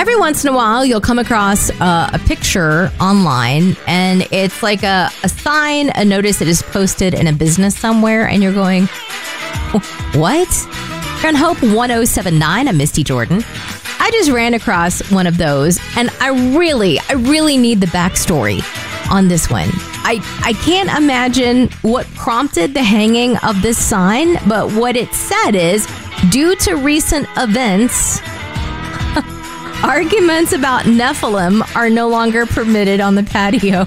every once in a while, you'll come across a picture online, and it's like a sign, a notice that is posted in a business somewhere, and you're going, what? You're on Hope 1079. I'm Misty Jordan. I just ran across one of those, and I really need the backstory on this one. I can't imagine what prompted the hanging of this sign, but what it said is, due to recent events, arguments about Nephilim are no longer permitted on the patio.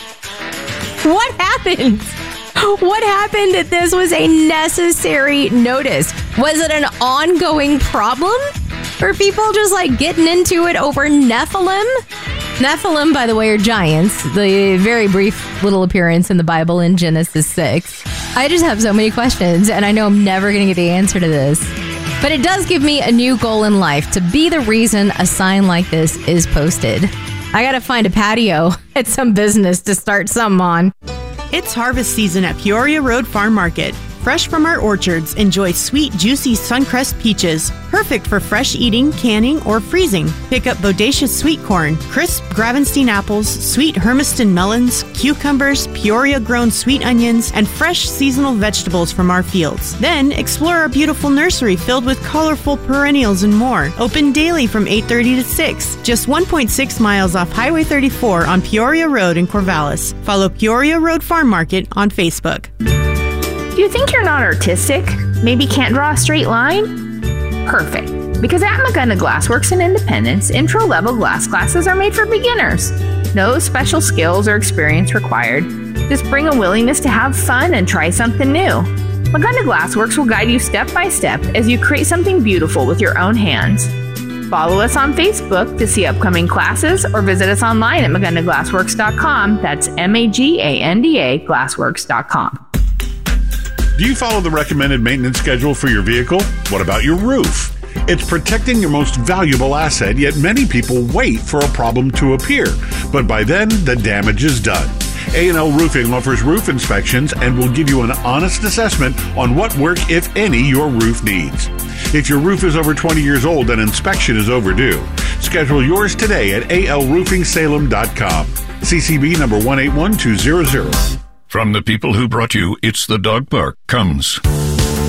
What happened? What happened that this was a necessary notice? Was it an ongoing problem? Or people just like getting into it over Nephilim? Nephilim, by the way, are giants. The very brief little appearance in the Bible in Genesis 6. I just have so many questions, and I know I'm never going to get the answer to this. But it does give me a new goal in life, to be the reason a sign like this is posted. I got to find a patio at some business to start something on. It's harvest season at Peoria Road Farm Market. Fresh from our orchards, enjoy sweet, juicy Suncrest peaches. Perfect for fresh eating, canning, or freezing. Pick up bodacious sweet corn, crisp Gravenstein apples, sweet Hermiston melons, cucumbers, Peoria-grown sweet onions, and fresh seasonal vegetables from our fields. Then, explore our beautiful nursery filled with colorful perennials and more. Open daily from 8:30 to 6. Just 1.6 miles off Highway 34 on Peoria Road in Corvallis. Follow Peoria Road Farm Market on Facebook. Do you think you're not artistic? Maybe can't draw a straight line? Perfect. Because at McGunna Glassworks in Independence, intro-level glass classes are made for beginners. No special skills or experience required. Just bring a willingness to have fun and try something new. McGunna Glassworks will guide you step by step as you create something beautiful with your own hands. Follow us on Facebook to see upcoming classes or visit us online at McGunnaGlassworks.com. That's MAGANDA Glassworks.com. Do you follow the recommended maintenance schedule for your vehicle? What about your roof? It's protecting your most valuable asset, yet many people wait for a problem to appear. But by then, the damage is done. A&L Roofing offers roof inspections and will give you an honest assessment on what work, if any, your roof needs. If your roof is over 20 years old, an inspection is overdue. Schedule yours today at alroofingsalem.com. CCB number 181200. From the people who brought you It's the Dog Park comes